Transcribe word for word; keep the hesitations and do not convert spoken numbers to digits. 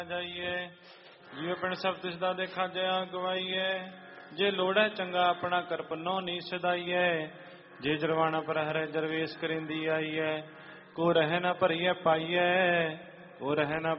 ਜਾਈਏ ਜਿਉ ਪਿੰਡ ਸਭ ਤਿਸ ਦਾ ਦੇਖਾ ਜया ਗਵਾਈਏ। ਜੇ ਲੋੜੈ ਚੰਗਾ ਆਪਣਾ ਕਰਪਨੋ ਨੀ ਸਦਾਈਏ। ਜੇ ਜਰਵਾਣਾ ਪਰ ਹਰੇ ਜਰਵੇਸ ਕਰਿੰਦੀ ਆਈਐ। ਕੋ ਰਹਿ ਨਾ ਭਰੀਐ ਪਾਈਐ, ਕੋ ਰਹਿ ਨਾ